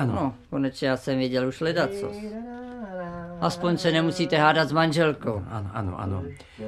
Ano. No, konečně já jsem věděl už ledacos. Aspoň se nemusíte hádat s manželkou. Ano.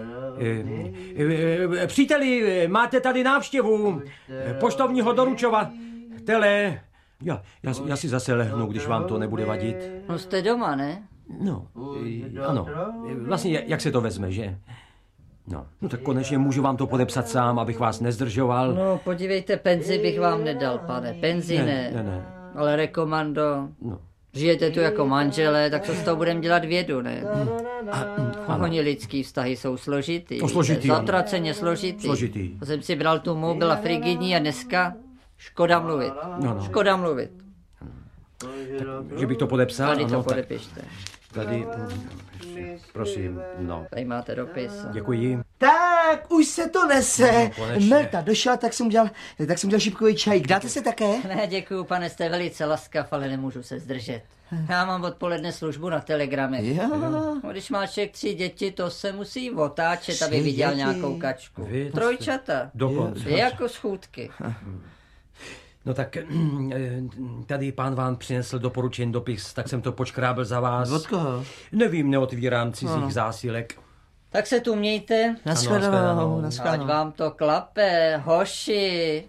Příteli, máte tady návštěvu poštovního doručovatele. Já si zase lehnu, když vám to nebude vadit. No jste doma, ne? No, ano. Vlastně jak se to vezme, že? No tak konečně můžu vám to podepsat sám, abych vás nezdržoval. No, podívejte, penzi bych vám nedal, pane. Penzi ne. Ale rekomando. No. Žijete tu jako manželé, tak co s toho budeme dělat vědu, ne? Oni lidský vztahy jsou složitý. Zatraceně složitý. To jsem si bral tu mobil a frigidní a dneska škoda mluvit. No. Škoda mluvit. Tak, že bych to podepsal? Tady to podepište. Tady, prosím, no. Tady máte dopis. Děkuji. Tak, už se to nese. No, Melta došla, tak jsem udělal šipkový čajík. Dáte se také? Ne, děkuju, pane, jste velice laskav, ale nemůžu se zdržet. Já mám odpoledne službu na Telegramech. Když má člověk 3 děti, to se musí otáčet, aby viděl nějakou kačku. 3 Dokonce. Jako schůdky. No tak tady pán vám přinesl doporučený dopis, tak jsem to počkrábl za vás. Od koho? Nevím, neotvírám cizích zásilek. Tak se tu mějte. Naschledanou. Ať vám to klape, hoši.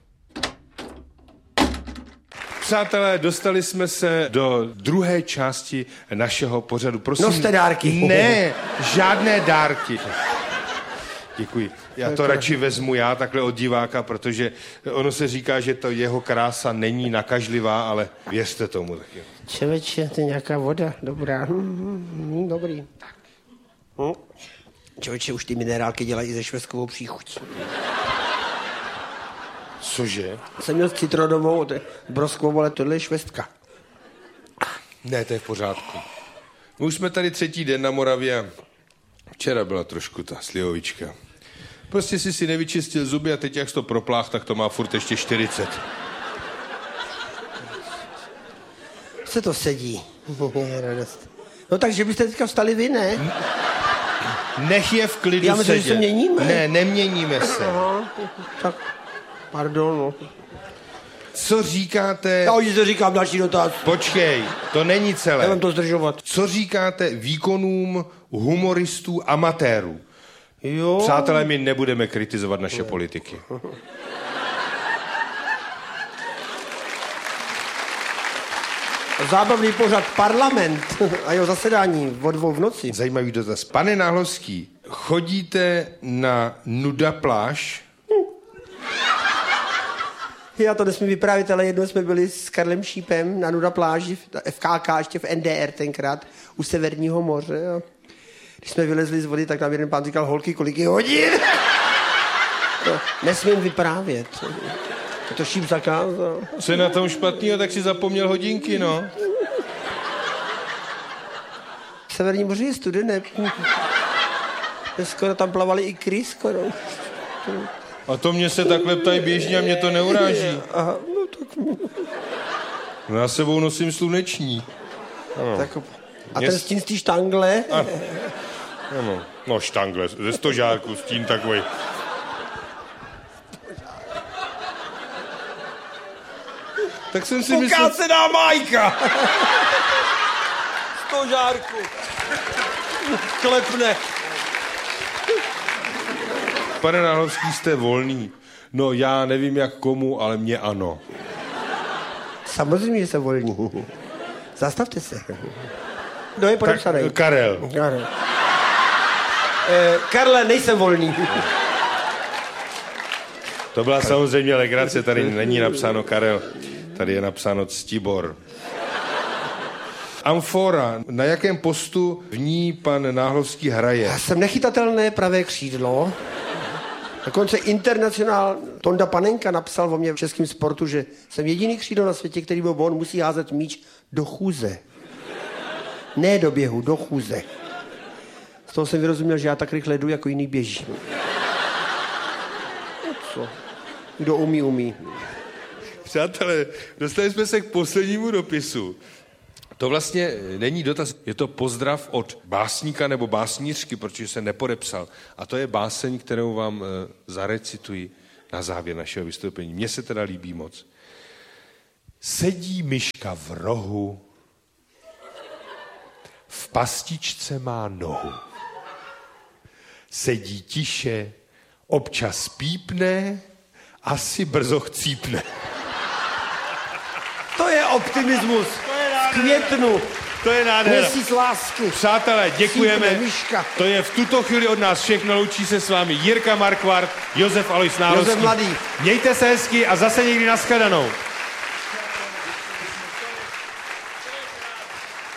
Přátelé, dostali jsme se do druhé části našeho pořadu. Prosím, noste dárky. Ne, žádné dárky. Děkuji. Já to radši vezmu já takhle od diváka, protože ono se říká, že to jeho krása není nakažlivá, ale věřte tomu taky. Čeveče, to je nějaká voda, dobrá. Dobrý. Čeveče, už ty minerálky dělají i ze švestkovou příchuť. Cože? Jsem měl citrodovou, broskovou, ale tohle je švestka. Ne, to je v pořádku. My už jsme tady 3. den na Moravě a včera byla trošku ta slivovička. Prostě si nevyčistil zuby a teď jak jsi to proplách, tak to má furt ještě 40. Se to sedí. Radost. No takže byste teďka vstali vy, ne? Nech je v klidu já myslím, sedět. Že se měníme. Ne, neměníme se. Aha, tak, pardon, no. Co říkáte... Já už to říkám, další dotaz. Počkej, to není celé. Já mám to zdržovat. Co říkáte výkonům humoristů amatérů? Jo. Přátelé, my nebudeme kritizovat naše politiky. Zábavný pořad Parlament a jeho zasedání od 2 v noci. Zajímavý dotaz. Pane Náhlovský, chodíte na nuda pláž? Já to nesmím vyprávět, ale jednou jsme byli s Karlem Šípem na nuda pláži, FKK, ještě v NDR tenkrát, u Severního moře. A když jsme vylezli z vody, tak nám jeden pán říkal, holky, kolik je hodin? To nesmím vyprávět. To Šíp zakázal. Co je na tom špatného, tak si zapomněl hodinky, no. V Severním moři je studené. Skoro tam plavali i krys, skoro. A to mě se takhle ptají běžně a mě to neuráží. Aha, no tak... No já sebou nosím sluneční. Ano. Tak, a ten stín z té štangle? Ano. No štangle, ze stožárku stín takový. Tak jsem si myslel... Pokácená Majka! Stožárku. Klepne. Pane Náhlovský, jste volný. No já nevím jak komu, ale mě ano. Samozřejmě, že jsem volný. Zastavte se. Kdo je podepsaný? Karel. Karle, nejsem volný. To byla samozřejmě legrace, tady není napsáno Karel, tady je napsáno Ctibor. Amfora, na jakém postu v ní pan Náhlovský hraje? Já jsem nechytatelné pravé křídlo. Dokonce internacionál Tonda Panenka napsal o mě v českém sportu, že jsem jediný křídlo na světě, který byl on, musí házet míč do chůze. Ne do běhu, do chůze. Z toho jsem vyrozuměl, že já tak rychle jdu, jako jiný běží. Co? Kdo umí, umí. Přátelé, dostali jsme se k poslednímu dopisu. To vlastně není dotaz, je to pozdrav od básníka nebo básnířky, protože se nepodepsal. A to je báseň, kterou vám zarecituji na závěr našeho vystoupení. Mně se teda líbí moc. Sedí myška v rohu, v pastičce má nohu. Sedí tiše, občas pípne, asi brzo chcípne. To je optimismus. V květnu. To je nádhera. Měsíc lásky. Přátelé, děkujeme. Cípne myška. To je v tuto chvíli od nás všechno. Loučí se s vámi Jirka Markvart, Josef Alois Národský. Josef Mladý. Mějte se hezky a zase někdy nashledanou.